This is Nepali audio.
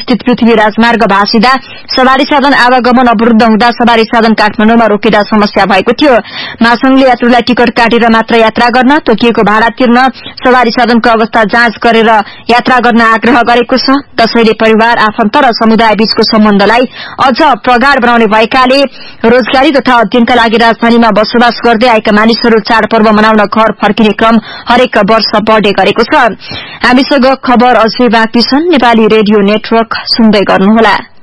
स्थित पृथ्वी राजमार्ग भाँसिदा सवारी साधन आवागमन अवरूद्ध हुँदा सवारी साधन काठमाडौँमा रोकिँदा समस्या भएको थियो। महासंघले यात्रुलाई टिकट काटेर मात्र यात्रा गर्न, तोकिएको भाडा तिर्न, सवारी साधनको अवस्था जाँच गरेर यात्रा गर्न आग्रह गरेको छ। त्यसैले परिवार, आफन्त र समुदाय बीचको सम्बन्धलाई अझ प्रगाढ़ बनाउने भएकाले रोजगारी तथा अध्ययनका लागि राजधानीमा बसोबास गर्दै आएका मानिसहरू चाडपर्व मनाउन घर फर्किने क्रम हरेक वर्ष बढ्दै गरेको छ। हामीसँग खबर अझै बाँकी छन्। नेपाली रेडियो नेटवर्क सुन्दै गर्नुहोला।